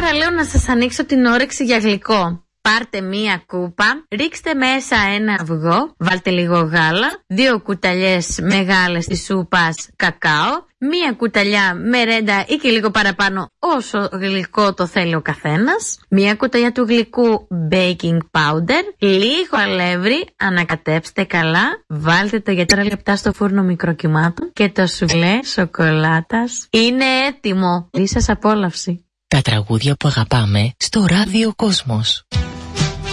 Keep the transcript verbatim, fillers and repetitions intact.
Τώρα λέω να σας ανοίξω την όρεξη για γλυκό. Πάρτε μία κούπα, ρίξτε μέσα ένα αυγό, βάλτε λίγο γάλα, δύο κουταλιές μεγάλες της σούπας κακάο, μία κουταλιά μερέντα ή και λίγο παραπάνω όσο γλυκό το θέλει ο καθένας, μία κουταλιά του γλυκού baking powder, λίγο αλεύρι, ανακατέψτε καλά, βάλτε το για τέσσερα λεπτά στο φούρνο μικροκυμάτων και το σουβλέ σοκολάτας είναι έτοιμο. Δι σας απόλαυση. Τα τραγούδια που αγαπάμε στο Ράδιο Κόσμος.